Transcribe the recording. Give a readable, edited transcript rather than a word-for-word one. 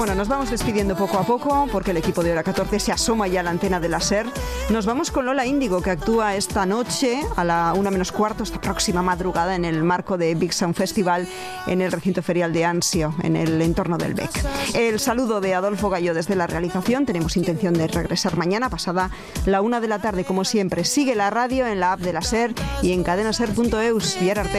Bueno, nos vamos despidiendo poco a poco porque el equipo de Hora 14 se asoma ya a la antena de la SER. Nos vamos con Lola Índigo, que actúa esta noche a la 1:45, esta próxima madrugada, en el marco de Big Sound Festival en el recinto ferial de Ansio, en el entorno del Bec. El saludo de Adolfo Gallo desde la realización. Tenemos intención de regresar mañana, pasada la 1 de la tarde, como siempre. Sigue la radio en la app de la SER y en cadenaser.eus.